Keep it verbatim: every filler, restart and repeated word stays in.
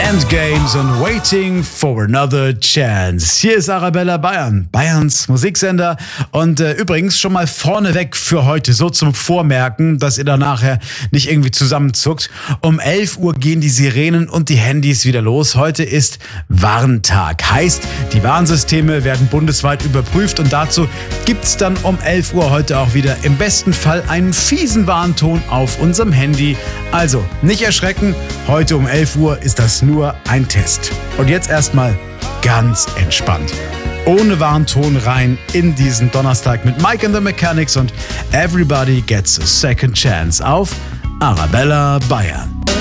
Endgames und Waiting for Another Chance. Hier ist Arabella Bayern, Bayerns Musiksender. Und äh, übrigens schon mal vorneweg für heute, so zum Vormerken, dass ihr da nachher nicht irgendwie zusammenzuckt. Um elf Uhr gehen die Sirenen und die Handys wieder los. Heute ist Warntag. Heißt, die Warnsysteme werden bundesweit überprüft und dazu gibt's dann um elf Uhr heute auch wieder im besten Fall einen fiesen Warnton auf unserem Handy. Also nicht erschrecken, heute um elf Uhr ist das nur ein Test. Und jetzt erstmal ganz entspannt. Ohne Warnton rein in diesen Donnerstag mit Mike and the Mechanics und Everybody Gets a Second Chance auf Arabella Bayern.